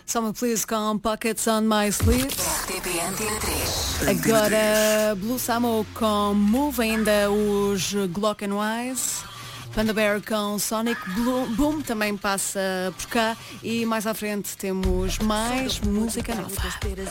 Summer Please com Pockets on My Sleeve. RTP Antena 3. Agora Blue Samo com Move, ainda os Glock and Wise. Panda Bear com Sonic Boom também passa por cá. E mais à frente temos mais música nova.